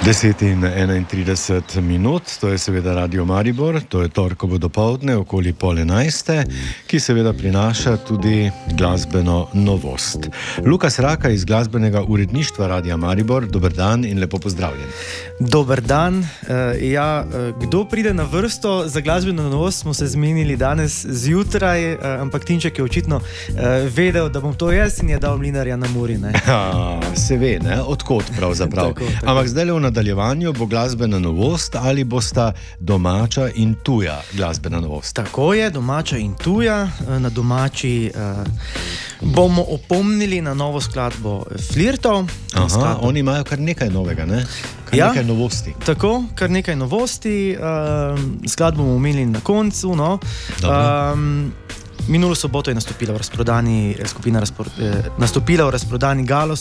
10:31, to je seveda Radio Maribor, to je torkovo dopoldne okoli 10:30, ki seveda prinaša tudi glasbeno novost. Lukas Raka iz glasbenega uredništva Radia Maribor, dober dan in lepo pozdravljen. Dober dan. Kdo pride na vrsto za glasbeno novost, smo se zmenili danes zjutraj, ampak Tinček je očitno vedel, da bom to jaz in je dal Mlinarja na Muri. Se ve, ne? Odkot pravzaprav. Tako. Ampak zdaj v nadaljevanju bo glasbena novost ali bosta domača in tuja glasbena novost? Tako je, domača in tuja. Na domači bomo opomnili na novo skladbo Flirtov. Oni imajo kar nekaj novega, ne? Nekaj novosti. Tako, kar nekaj novosti. Skladbo bomo omenili na koncu. No. Minulo soboto je nastopila v razprodani Galos